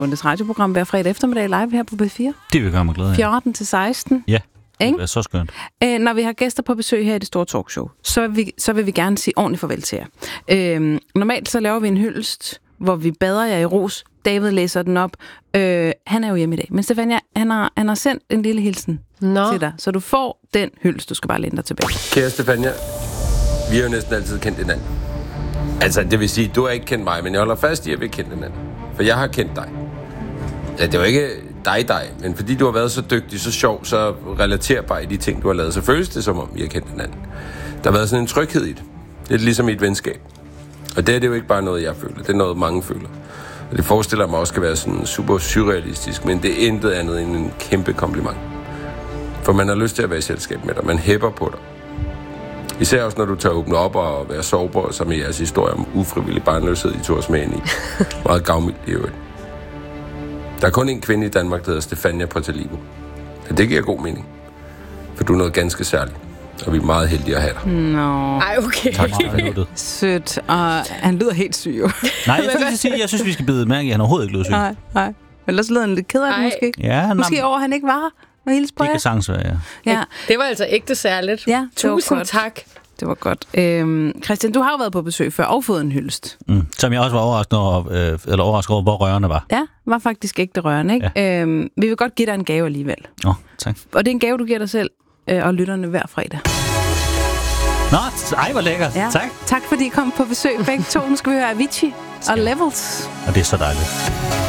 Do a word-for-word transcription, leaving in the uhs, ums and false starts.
Bundes radioprogram hver fredag eftermiddag live her på B fire. Det vil gøre mig glad af. fjorten til seksten. Ja, det Ikke? er så skønt. Æ, når vi har gæster på besøg her i det store talkshow, så vil vi, så vil vi gerne sige ordentligt farvel til jer. Æ, normalt så laver vi en hyldest, hvor vi bader jer i ros. David læser den op. Øh, han er jo hjemme i dag. Men Stefania, han har, han har sendt en lille hilsen Nå. til dig, så du får den hyldest. Du skal bare læne dig tilbage. Kære Stefania, vi har jo næsten altid kendt hinanden. Altså, det vil sige, du har ikke kendt mig, men jeg holder fast i, at vi har kendt hinanden. For jeg har kendt dig. Ja, det var ikke dig, dig, men fordi du har været så dygtig, så sjov, så relaterbar i de ting, du har lavet, så føles det, som om vi har kendt hinanden. Der har været sådan en tryghed i det. Det er ligesom i et venskab. Og det er det jo ikke bare noget, jeg føler. Det er noget, mange føler. Og det forestiller mig også skal være sådan super surrealistisk, men det er intet andet end en kæmpe kompliment. For man har lyst til at være i selskab med dig. Man hæpper på dig. Især også, når du tager åbne op og være sårbar, som i jeres historie om ufrivillig barnløshed, I tog os med ind i. Meget gavmildt i øvrigt. Der er kun en kvinde i Danmark, der hedder Stefania Potalivo. Og det giver god mening. For du er noget ganske særligt. Og vi er meget heldige at have dig. Nå, Ej, okay. Tak for minutter. sødt. Og han lyder helt syg jo. Nej, jeg skulle sige, jeg synes, vi skal bide mærke, at han overhovedet ikke lyder syg. Nej, nej. Ellers lyder han lidt ked af det Ej. måske. Ja, Måske nam, over, han ikke var med hele det sprøjer. kan sagtens være, ja. Ja, Det var altså ægte særligt. Ja, det var Tusind godt. tak. det var godt. Øhm, Christian, du har jo været på besøg før og fået en hyldest. Mm. Som jeg også var overrasket over, øh, eller overrasket over, hvor rørende var. Ja, var faktisk ægte rørende, ikke? Ja. Øhm, vi vil godt give dig en gave alligevel. Åh, oh, tak. Og det er en gave, du giver dig selv øh, og lytterne hver fredag. Nå, ej, hvor lækkert. Ja. Tak. Tak fordi I kom på besøg begge to. Nu skal vi høre Avicii og Levels. Og det er så dejligt.